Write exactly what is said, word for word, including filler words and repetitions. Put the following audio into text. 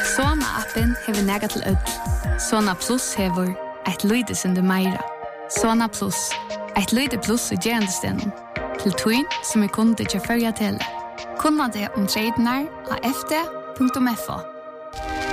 Sona-appen hever nega til ødel. Sona Plus hever et lyde som du meira. Sona Plus, et lyde pluss i gerandestenen. Til tøyn som er kunde til førja tele. Kunna det om tredjenar av f d punktum f o.